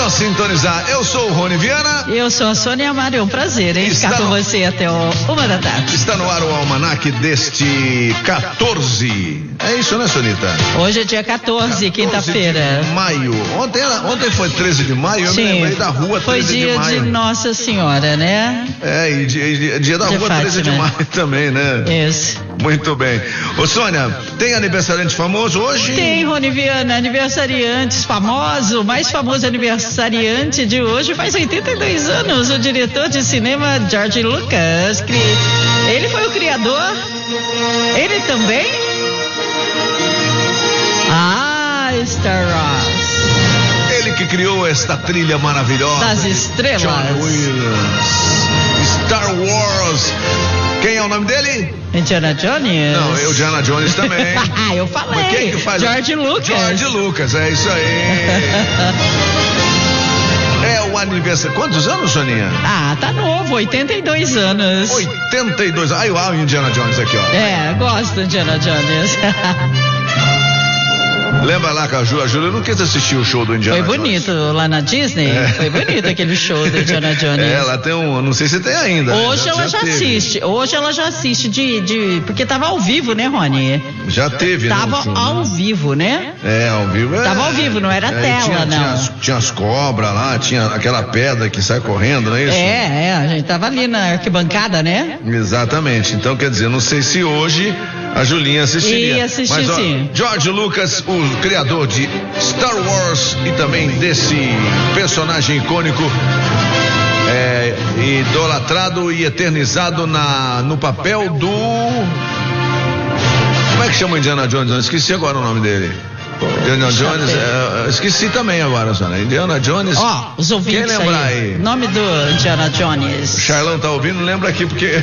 Só sintonizar. Eu sou o Rony Viana. Eu sou a Sônia Amaro. É um prazer, hein? Ficar com você até 1h da tarde. Está no ar o almanaque deste 14. É isso, né, Sonita? Hoje é dia 14, quinta-feira. De maio. Ontem foi 13 de maio. Sim, eu me lembrei da rua 13 de maio. Foi dia de Nossa Senhora, né? É, e dia da rua 13 de maio também, né? Isso. Muito bem. Ô, Sônia, tem aniversariante famoso hoje? Tem, Rony Viana, aniversariantes famoso. O mais famoso aniversariante de hoje faz 82 anos. O diretor de cinema George Lucas. Ele foi o criador. Ele também? Star Wars. Ele que criou esta trilha maravilhosa. Das estrelas. John Williams. Star Wars. Quem é o nome dele? Indiana Jones. Não, eu Indiana Jones também. Eu falei. Mas quem que faz? George Lucas. George Lucas, é isso aí. É o aniversário. Quantos anos, Soninha? Tá novo, 82 anos. 82. Aí o Indiana Jones aqui, ó. Gosto do Indiana Jones. Lembra lá que a Júlia não quis assistir o show do Indiana Jones. Foi bonito lá na Disney. Foi bonito aquele show do Indiana Jones. Ela tem não sei se tem ainda. Hoje ela já assiste. Hoje ela já assiste porque tava ao vivo, né, Rony? Já teve, Tava ao vivo, né? Ao vivo. Tava ao vivo, não era tela, não. Tinha as cobras lá, tinha aquela pedra que sai correndo, não é isso? A gente tava ali na arquibancada, né? Exatamente. Então, quer dizer, não sei se hoje a Julinha assistiria. Ia assistir, mas, sim. George Lucas, o criador de Star Wars e também desse personagem icônico, idolatrado e eternizado no papel do... Como é que chama o Indiana Jones? Eu esqueci agora o nome dele. Indiana Jones, esqueci também agora, Sônia. Indiana Jones. Os ouvintes. Quem lembra aí? Nome do Indiana Jones. O Charlão tá ouvindo, lembra aqui porque.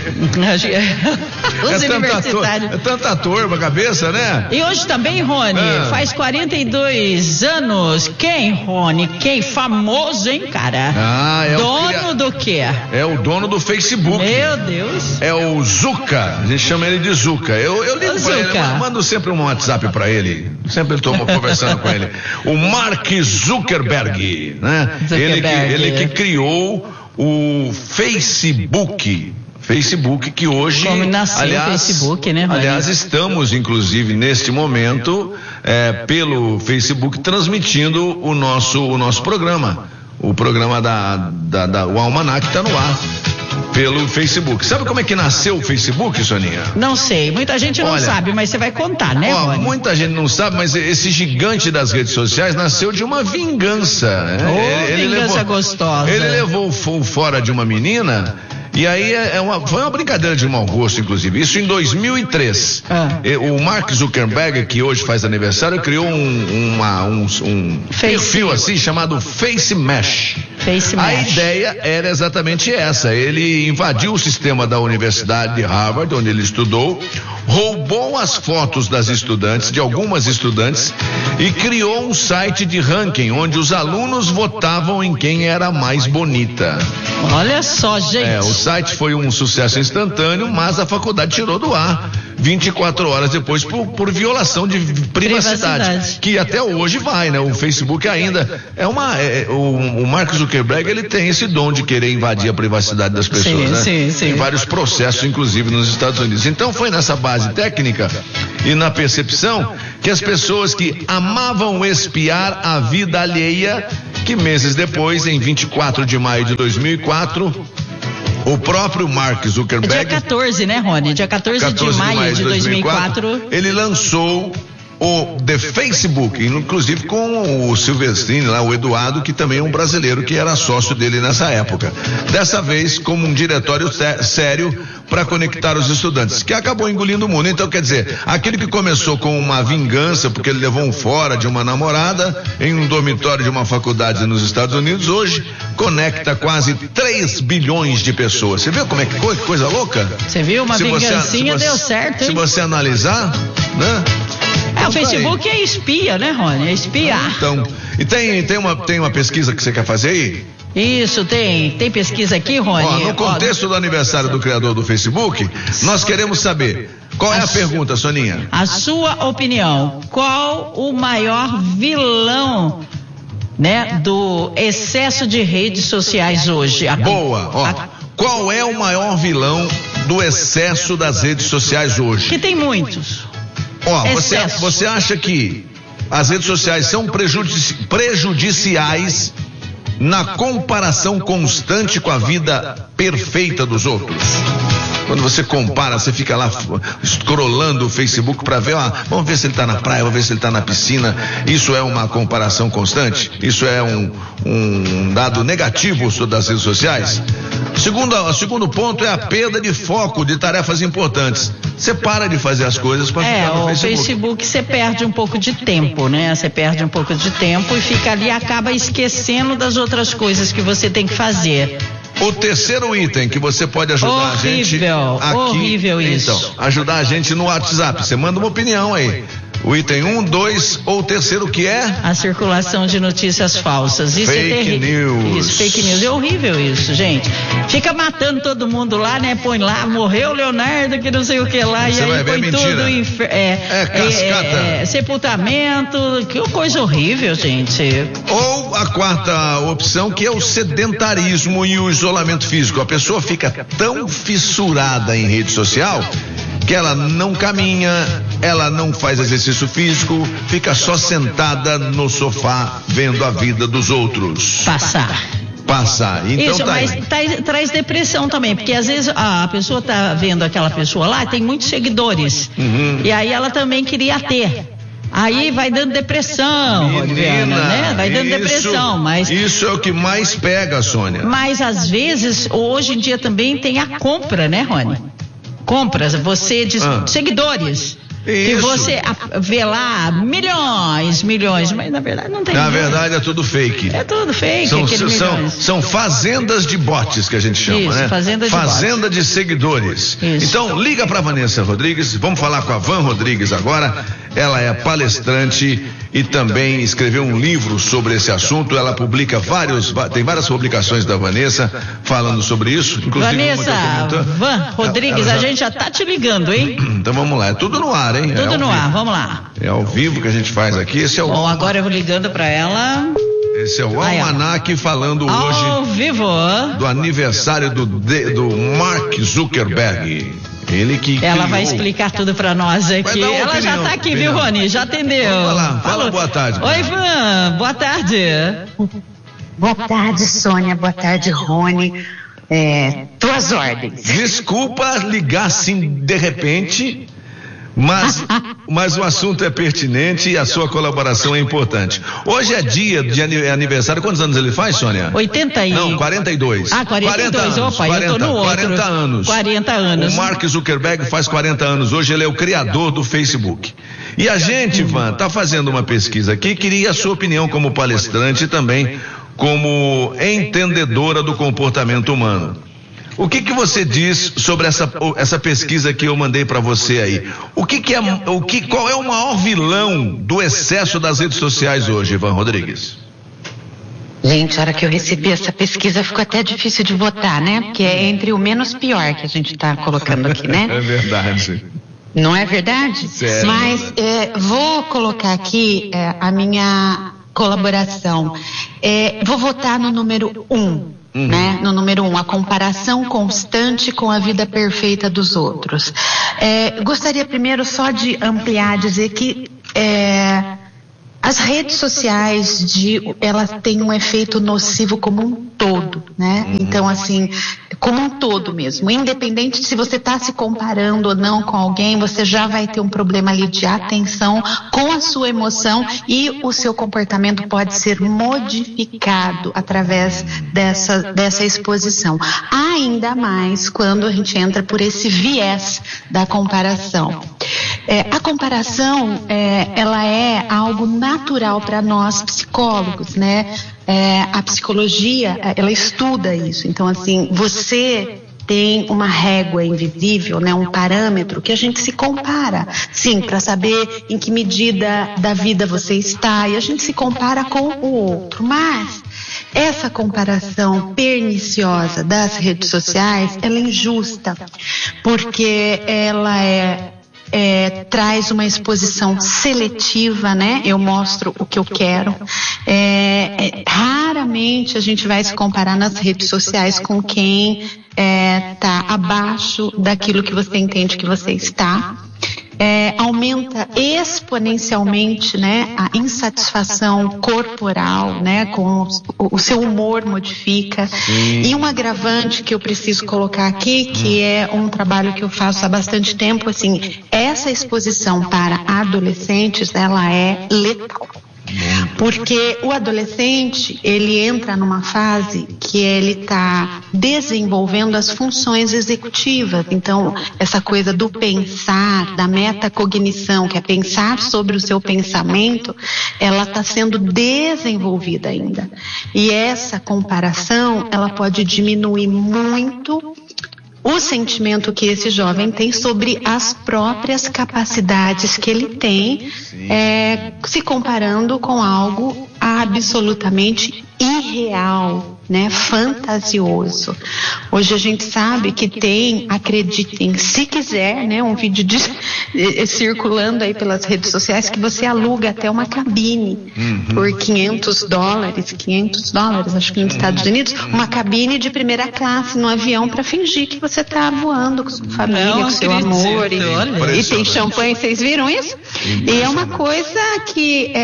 Os universitários. É tanta ator pra cabeça, né? E hoje também, Rony, faz 42 anos. Quem, Rony? Quem? Famoso, hein, cara? Dono do quê? É o dono do Facebook. Meu Deus. É o Zucca. A gente chama ele de Zucca. Eu ligo pra ele, mando sempre um WhatsApp pra ele. Sempre estou conversando com ele. O Mark Zuckerberg, né? Ele que criou o Facebook que hoje, como nasceu o Facebook, né, Rony? Aliás, estamos inclusive neste momento pelo Facebook transmitindo o nosso programa. O programa o Almanac está no ar pelo Facebook. Sabe como é que nasceu o Facebook, Soninha? Não sei, muita gente não sabe, mas você vai contar, né, Rony? Muita gente não sabe, mas esse gigante das redes sociais nasceu de uma vingança. Vingança gostosa. Ele levou fora de uma menina. E aí foi uma brincadeira de mau gosto, inclusive. Isso em 2003. O Mark Zuckerberg, que hoje faz aniversário, criou um perfil assim chamado Face Mesh. A ideia era exatamente essa. Ele invadiu o sistema da Universidade de Harvard, onde ele estudou, roubou as fotos de algumas estudantes, e criou um site de ranking onde os alunos votavam em quem era mais bonita. Olha só, gente. O site foi um sucesso instantâneo, mas a faculdade tirou do ar 24 horas depois por violação de privacidade. Que até hoje vai, né? O Facebook ainda o Mark Zuckerberg, ele tem esse dom de querer invadir a privacidade das pessoas, né? Sim. Tem vários processos, inclusive nos Estados Unidos. Então foi nessa base técnica e na percepção que as pessoas que amavam espiar a vida alheia, que meses depois, em 24 de maio de 2004, o próprio Mark Zuckerberg... Dia 14, né, Rony? Dia 14 de maio de 2004. Ele lançou o The Facebook, inclusive com o Silvestrini lá, o Eduardo, que também é um brasileiro que era sócio dele nessa época. Dessa vez, como um diretório sério para conectar os estudantes, que acabou engolindo o mundo. Então, quer dizer, aquele que começou com uma vingança, porque ele levou fora de uma namorada em um dormitório de uma faculdade nos Estados Unidos, hoje conecta quase 3 bilhões de pessoas. Você viu como é que coisa louca? Você viu? Uma vingancinha deu certo, hein? Se você analisar, né? O Facebook é espia, né, Rony? É espiar. Então, e tem uma pesquisa que você quer fazer aí? Isso, tem pesquisa aqui, Rony. No contexto do aniversário do criador do Facebook, nós queremos saber, qual é a pergunta, Soninha? A sua opinião, qual o maior vilão né, do excesso de redes sociais hoje. Boa, ó. Qual é o maior vilão do excesso das redes sociais hoje? Que tem muitos. Ó, você acha que as redes sociais são prejudiciais na comparação constante com a vida perfeita dos outros? Quando você compara, você fica lá scrollando o Facebook para ver, vamos ver se ele está na praia, vamos ver se ele está na piscina. Isso é uma comparação constante? Isso é um dado negativo das redes sociais? O segundo ponto é a perda de foco de tarefas importantes. Você para de fazer as coisas para ficar no Facebook. O Facebook você perde um pouco de tempo, né? Você perde um pouco de tempo e fica ali, acaba esquecendo das outras coisas que você tem que fazer. O terceiro item que você pode ajudar a gente aqui. Horrível isso. Então, ajudar a gente no WhatsApp. Você manda uma opinião aí. O item 1, 2 ou o terceiro que é? A circulação de notícias falsas. Isso fake news. Isso, fake news. É horrível isso, gente. Fica matando todo mundo lá, né? Põe lá, morreu o Leonardo, que não sei o que lá. Você e aí põe tudo em cascata. Sepultamento. Que coisa horrível, gente. Ou a quarta opção, que é o sedentarismo e o isolamento físico. A pessoa fica tão fissurada em rede social que ela não caminha, ela não faz exercício físico, fica só sentada no sofá vendo a vida dos outros passar. Então isso, mas traz depressão também, porque às vezes a pessoa tá vendo aquela pessoa lá, tem muitos seguidores, e aí ela também queria ter. Aí vai dando depressão, menina, né? Vai dando depressão, mas... Isso é o que mais pega, Sônia. Mas às vezes, hoje em dia também tem a compra, né, Rony? Compras, você de seguidores. Isso. Que você vê lá milhões, mas na verdade não tem. Na verdade é tudo fake. É tudo fake. São fazendas de bots que a gente chama, isso, né? Fazenda de seguidores. Isso. Então liga para Vanessa Rodrigues, vamos falar com a Van Rodrigues agora. Ela é palestrante e também escreveu um livro sobre esse assunto. Ela publica tem várias publicações da Vanessa falando sobre isso. Inclusive Vanessa, Van Rodrigues, a gente já tá te ligando, hein? Então vamos lá, é tudo no ar, hein? Tudo no ar, vamos lá. É ao vivo que a gente faz aqui. Esse é o... Bom, agora eu vou ligando para ela. Esse é o Almanac falando hoje ao vivo do aniversário do Mark Zuckerberg. Ele que ela vai explicar tudo pra nós aqui. Ela já tá aqui, viu, Rony? Já atendeu. Vamos lá, fala boa tarde. Oi, Van, boa tarde. Boa tarde, Sônia, boa tarde, Rony. Tuas ordens. Desculpa ligar assim de repente, mas o assunto é pertinente e a sua colaboração é importante. Hoje é dia de aniversário. Quantos anos ele faz, Sônia? 42. 40 anos. Opa, eu tô no outro. 40 anos. 40 anos. O Mark Zuckerberg faz 40 anos. Hoje ele é o criador do Facebook. E a gente, Van, tá fazendo uma pesquisa aqui. Queria a sua opinião como palestrante e também como entendedora do comportamento humano. O que você diz sobre essa pesquisa que eu mandei para você aí? Qual é o maior vilão do excesso das redes sociais hoje, Van Rodrigues? Gente, a hora que eu recebi essa pesquisa ficou até difícil de votar, né? Porque é entre o menos pior que a gente está colocando aqui, né? É verdade. Não é verdade? Sério? Mas vou colocar aqui a minha colaboração. Vou votar no número 1. Né? No número 1, a comparação constante com a vida perfeita dos outros. Gostaria primeiro só de ampliar, dizer que as redes sociais, elas têm um efeito nocivo como um todo, né? Então, assim, como um todo mesmo. Independente de se você está se comparando ou não com alguém, você já vai ter um problema ali de atenção com a sua emoção e o seu comportamento pode ser modificado através dessa exposição. Ainda mais quando a gente entra por esse viés da comparação. A comparação, ela é algo natural para nós psicólogos, né? A psicologia, ela estuda isso. Então, assim, você tem uma régua invisível, né? Um parâmetro que a gente se compara, sim, para saber em que medida da vida você está, e a gente se compara com o outro. Mas essa comparação perniciosa das redes sociais, ela é injusta, porque ela é traz uma exposição seletiva, né? Eu mostro o que eu quero. Raramente a gente vai se comparar nas redes sociais com quem está abaixo daquilo que você entende que você está. Aumenta exponencialmente, né, a insatisfação corporal, né, com o seu humor modifica. E um agravante que eu preciso colocar aqui, que é um trabalho que eu faço há bastante tempo, assim, essa exposição para adolescentes, ela é letal. Porque o adolescente, ele entra numa fase que ele está desenvolvendo as funções executivas. Então, essa coisa do pensar, da metacognição, que é pensar sobre o seu pensamento, ela está sendo desenvolvida ainda. E essa comparação, ela pode diminuir muito o sentimento que esse jovem tem sobre as próprias capacidades que ele tem, se comparando com algo absolutamente irreal, né, fantasioso. Hoje a gente sabe que tem, acreditem, se quiser, né, um vídeo circulando aí pelas redes sociais, que você aluga até uma cabine por $500, acho que nos Estados Unidos, uma cabine de primeira classe no avião para fingir que você está voando com sua família, com seu amor. E tem champanhe, vocês viram isso? E é uma coisa que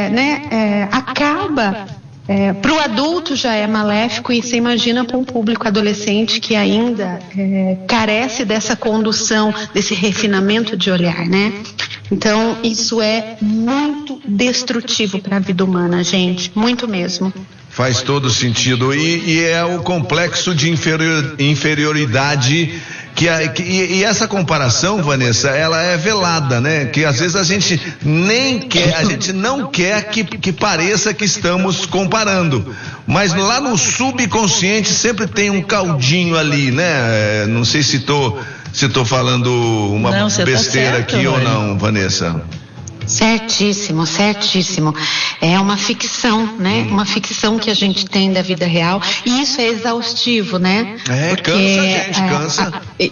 acaba. Para o adulto já é maléfico, e você imagina para um público adolescente que ainda carece dessa condução, desse refinamento de olhar, né? Então, isso é muito destrutivo para a vida humana, gente, muito mesmo. Faz todo sentido, e é o complexo de inferioridade e essa comparação, Vanessa, ela é velada, né? Que às vezes a gente não quer que pareça que estamos comparando, mas lá no subconsciente sempre tem um caldinho ali, né? Não sei se tô falando uma besteira aqui ou não, Vanessa. Certíssimo. É uma ficção, né? Uma ficção que a gente tem da vida real, e isso é exaustivo, né? Porque cansa.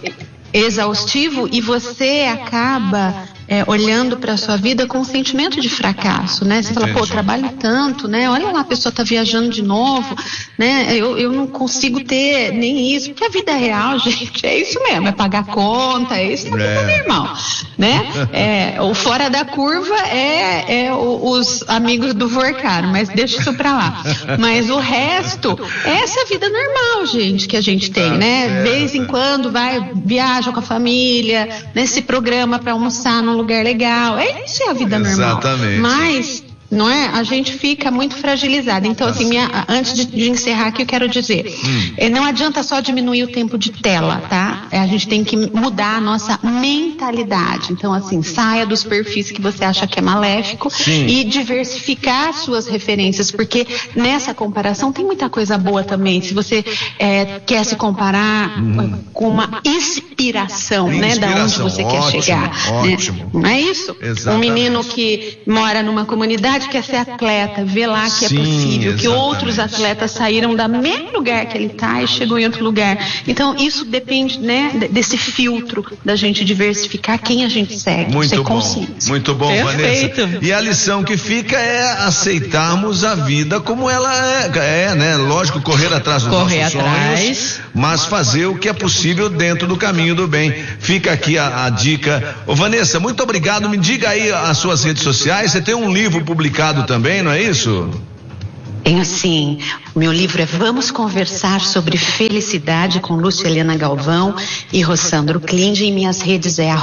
Exaustivo, e você acaba olhando para a sua vida com um sentimento de fracasso, né? Você fala, pô, eu trabalho tanto, né? Olha lá, a pessoa tá viajando de novo, né? Eu não consigo ter nem isso, porque a vida real, gente, é isso mesmo, é pagar conta, é isso que é normal, né? O fora da curva é os amigos do Vorcaro, mas deixa isso pra lá. Mas o resto, essa é a vida normal, gente, que a gente tem, né? De vez em quando viaja com a família, nesse programa para almoçar num lugar legal. Isso é a vida normal. Exatamente. Mas, não é? A gente fica muito fragilizado. Então, assim, antes de encerrar aqui, eu quero dizer, não adianta só diminuir o tempo de tela, tá? A gente tem que mudar a nossa mentalidade. Então, assim, saia dos perfis que você acha que é maléfico e diversificar suas referências, porque nessa comparação tem muita coisa boa também. Se você quer se comparar com uma inspiração, né? Da onde você quer chegar. Ótimo. Né? Não é isso? Exatamente. Um menino que mora numa comunidade quer ser atleta, vê lá que é possível, que outros atletas saíram do mesmo lugar que ele está e chegou em outro lugar. Então, isso depende, né, desse filtro da gente diversificar quem a gente segue. Muito ser bom, consciente. muito bom, Perfeito. Vanessa. E a lição que fica é aceitarmos a vida como ela é, né? Lógico, correr atrás dos nossos sonhos, mas fazer o que é possível dentro do caminho do bem. Fica aqui a dica. Ô, Vanessa, muito obrigado. Me diga aí as suas redes sociais. Você tem um livro publicado também, não é isso? Tenho sim. O meu livro é Vamos Conversar sobre Felicidade, com Lúcia Helena Galvão e Rossandro Klinde. Em minhas redes é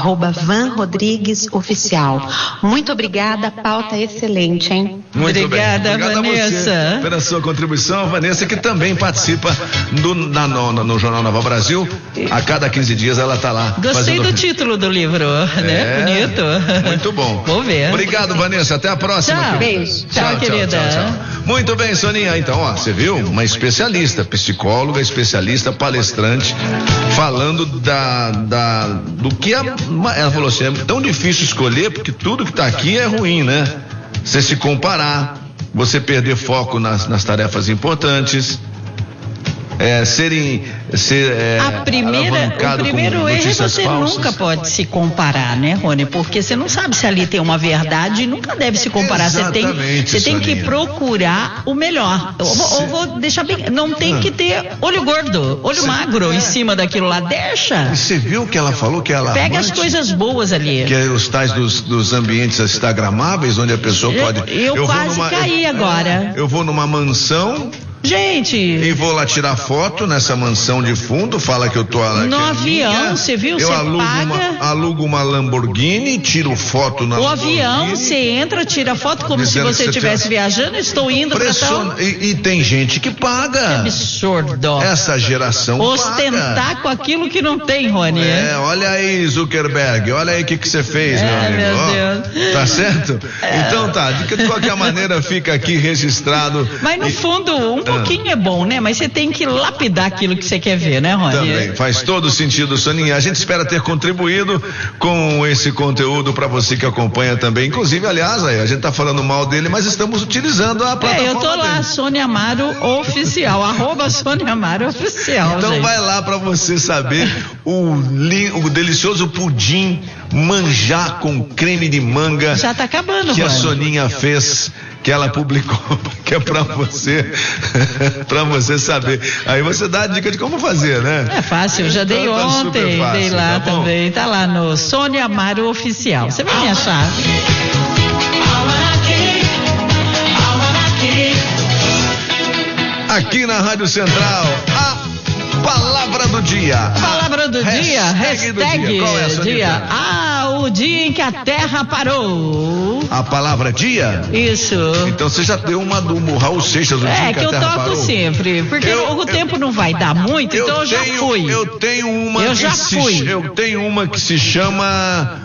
@VanRodriguesOficial. Muito obrigada, pauta excelente, hein? Muito Obrigada, bem. Obrigado Vanessa. a você pela sua contribuição, Vanessa, que também participa no Jornal Nova Brasil. A cada 15 dias ela está lá. Gostei do título do livro, né? Bonito. Muito bom. Vou ver. Obrigado, Vanessa. Até a próxima. Tchau. Beijo. Tchau, querida. Tchau. Muito bem, Soninha. Então, você viu? Uma especialista, psicóloga, especialista, palestrante, falando do que ela falou assim, é tão difícil escolher, porque tudo que está aqui é ruim, né? Você se comparar, você perder foco nas tarefas importantes, o primeiro erro você nunca pode se comparar, né, Rony? Porque você não sabe se ali tem uma verdade e nunca deve se comparar. Você tem que procurar o melhor. Eu vou deixar bem, não tem que ter olho gordo, olho magro em cima daquilo lá, deixa. Você viu que ela falou que ela pega as coisas boas ali. Que é os tais dos ambientes instagramáveis, onde a pessoa pode... Eu quase caí agora. Eu vou numa mansão... Gente! E vou lá tirar foto nessa mansão de fundo, fala que eu tô lá. No avião, você viu? Eu alugo uma Lamborghini, tiro foto na Lamborghini. O avião, você entra, tira foto como se você estivesse viajando, estou indo pra tal. E tem gente que paga. Que absurdo. Essa geração ostentar paga. Com aquilo que não tem, Rony. Olha aí, Zuckerberg, olha aí o que você fez, meu amigo. Meu Deus. Tá certo? Então tá, de qualquer maneira fica aqui registrado. Mas no fundo, um pouquinho é bom, né? Mas você tem que lapidar aquilo que você quer ver, né, Rony? Também, faz todo sentido, Soninha. A gente espera ter contribuído com esse conteúdo para você que acompanha também. Inclusive, aliás, a gente tá falando mal dele, mas estamos utilizando a plataforma. Eu tô lá, Sônia Amaro Oficial, @Sônia Amaro Oficial. Então gente. Vai lá para você saber o delicioso pudim manjá com creme de manga. Já tá acabando, que Rony. A Soninha fez, que ela publicou, que é pra você saber. Aí você dá a dica de como fazer, né? É fácil, eu já dei ontem, fácil, dei lá também. Tá lá no Sônia Amaro Oficial. Você vai me achar. Aqui na Rádio Central, a palavra do dia. Palavra do dia, hashtag do dia. Qual é a sua dia? O dia em que a Terra parou. A palavra dia? Isso. Então você já deu uma do Raul Seixas, o dia em que a Terra parou. É que eu toco sempre, porque o tempo não vai dar muito, então eu já fui. Eu tenho uma que se chama